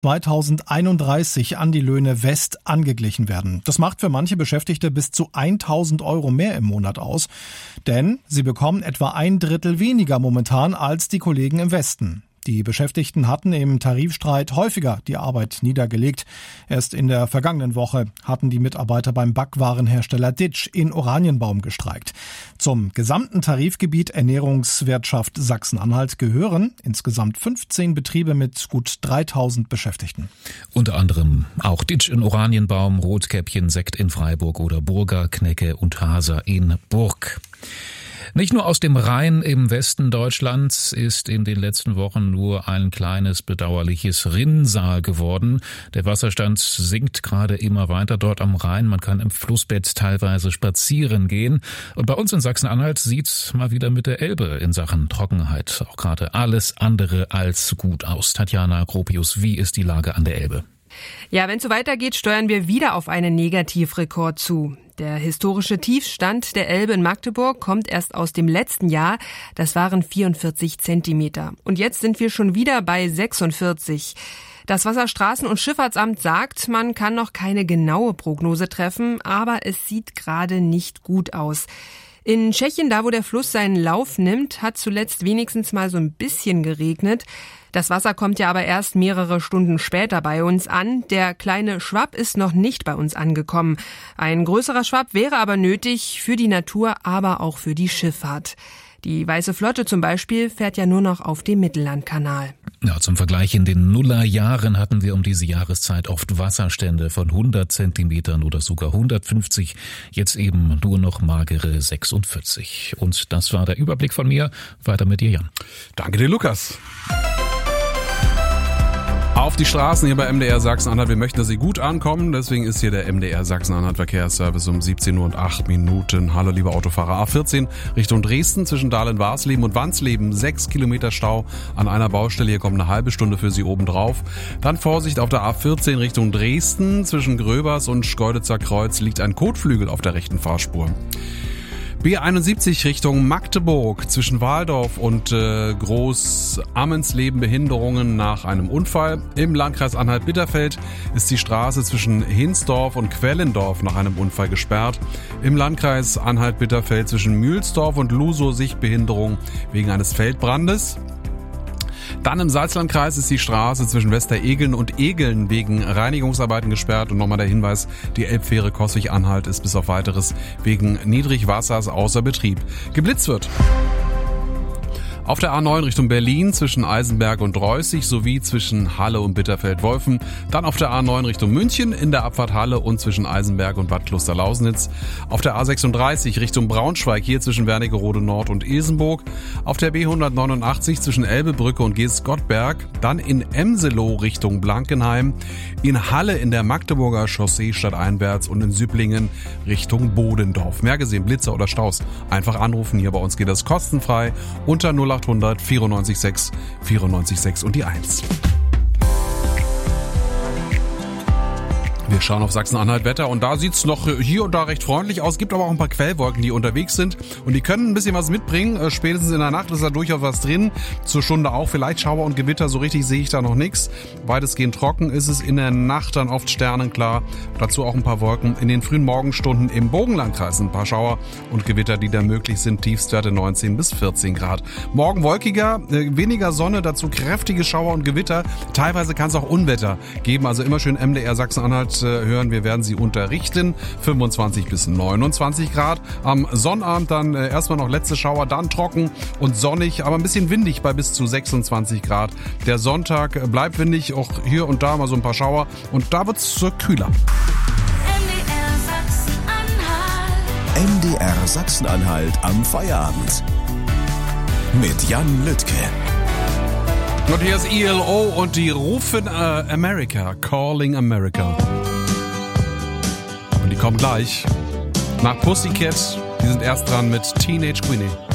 2031 an die Löhne West angeglichen werden. Das macht für manche Beschäftigte bis zu 1.000 Euro mehr im Monat aus, denn sie bekommen etwa 1/3 weniger momentan als die Kollegen im Westen. Die Beschäftigten hatten im Tarifstreit häufiger die Arbeit niedergelegt. Erst in der vergangenen Woche hatten die Mitarbeiter beim Backwarenhersteller Ditsch in Oranienbaum gestreikt. Zum gesamten Tarifgebiet Ernährungswirtschaft Sachsen-Anhalt gehören insgesamt 15 Betriebe mit gut 3.000 Beschäftigten. Unter anderem auch Ditsch in Oranienbaum, Rotkäppchen, Sekt in Freiburg oder Burger, Knecke und Haser in Burg. Nicht nur aus dem Rhein im Westen Deutschlands ist in den letzten Wochen nur ein kleines bedauerliches Rinnsal geworden. Der Wasserstand sinkt gerade immer weiter dort am Rhein. Man kann im Flussbett teilweise spazieren gehen. Und bei uns in Sachsen-Anhalt sieht's mal wieder mit der Elbe in Sachen Trockenheit auch gerade alles andere als gut aus. Tatjana Gropius, wie ist die Lage an der Elbe? Ja, wenn es so weitergeht, steuern wir wieder auf einen Negativrekord zu. Der historische Tiefstand der Elbe in Magdeburg kommt erst aus dem letzten Jahr. Das waren 44 Zentimeter. Und jetzt sind wir schon wieder bei 46. Das Wasserstraßen- und Schifffahrtsamt sagt, man kann noch keine genaue Prognose treffen, aber es sieht gerade nicht gut aus. In Tschechien, da wo der Fluss seinen Lauf nimmt, hat zuletzt wenigstens mal so ein bisschen geregnet. Das Wasser kommt ja aber erst mehrere Stunden später bei uns an. Der kleine Schwapp ist noch nicht bei uns angekommen. Ein größerer Schwapp wäre aber nötig für die Natur, aber auch für die Schifffahrt. Die Weiße Flotte zum Beispiel fährt ja nur noch auf dem Mittellandkanal. Ja, zum Vergleich, in den Nullerjahren hatten wir um diese Jahreszeit oft Wasserstände von 100 Zentimetern oder sogar 150. Jetzt eben nur noch magere 46. Und das war der Überblick von mir. Weiter mit dir, Jan. Danke dir, Lukas. Auf die Straßen hier bei MDR Sachsen-Anhalt. Wir möchten, dass Sie gut ankommen. Deswegen ist hier der MDR Sachsen-Anhalt Verkehrsservice um 17:08 Uhr. Hallo, liebe Autofahrer. A14 Richtung Dresden zwischen Dahlen-Warsleben und Wansleben. 6 Kilometer Stau an einer Baustelle. Hier kommt eine halbe Stunde für Sie obendrauf. Dann Vorsicht auf der A14 Richtung Dresden. Zwischen Gröbers und Schkeuditzer Kreuz liegt ein Kotflügel auf der rechten Fahrspur. B71 Richtung Magdeburg zwischen Waldorf und Groß-Ammensleben Behinderungen nach einem Unfall. Im Landkreis Anhalt-Bitterfeld ist die Straße zwischen Hinsdorf und Quellendorf nach einem Unfall gesperrt. Im Landkreis Anhalt-Bitterfeld zwischen Mühlsdorf und Lusow Sichtbehinderung wegen eines Feldbrandes. Dann im Salzlandkreis ist die Straße zwischen Westeregeln und Egeln wegen Reinigungsarbeiten gesperrt. Und nochmal der Hinweis, die Elbfähre Coswig-Anhalt ist bis auf Weiteres wegen Niedrigwassers außer Betrieb. Geblitzt wird auf der A9 Richtung Berlin zwischen Eisenberg und Reußig sowie zwischen Halle und Bitterfeld-Wolfen. Dann auf der A9 Richtung München in der Abfahrt Halle und zwischen Eisenberg und Bad Kloster-Lausnitz. Auf der A36 Richtung Braunschweig hier zwischen Wernigerode Nord und Ilsenburg. Auf der B189 zwischen Elbebrücke und Geestgottberg. Dann in Emseloh Richtung Blankenheim. In Halle in der Magdeburger Chaussee stadteinwärts und in Süpplingen Richtung Bodendorf. Mehr gesehen, Blitzer oder Staus? Einfach anrufen. Hier bei uns geht das kostenfrei unter 0800 94 6 94 6 und die 1. Wir schauen auf Sachsen-Anhalt Wetter und da sieht's noch hier und da recht freundlich aus. Gibt aber auch ein paar Quellwolken, die unterwegs sind und die können ein bisschen was mitbringen. Spätestens in der Nacht ist da durchaus was drin. Zur Stunde auch vielleicht Schauer und Gewitter. So richtig sehe ich da noch nichts. Weitestgehend trocken ist es in der Nacht dann oft sternenklar. Dazu auch ein paar Wolken in den frühen Morgenstunden im Bogenlandkreis. Ein paar Schauer und Gewitter, die da möglich sind. Tiefstwerte 19 bis 14 Grad. Morgen wolkiger, weniger Sonne, dazu kräftige Schauer und Gewitter. Teilweise kann es auch Unwetter geben. Also immer schön MDR Sachsen-Anhalt hören, wir werden Sie unterrichten. 25 bis 29 Grad. Am Sonnabend dann erstmal noch letzte Schauer, dann trocken und sonnig, aber ein bisschen windig bei bis zu 26 Grad. Der Sonntag bleibt windig, auch hier und da mal so ein paar Schauer und da wird's kühler. MDR Sachsen-Anhalt am Feierabend. Mit Jan Lüttke. Und hier ist ELO und die rufen America, Calling America. Und die kommen gleich nach Pussycat. Die sind erst dran mit Teenage Queenie.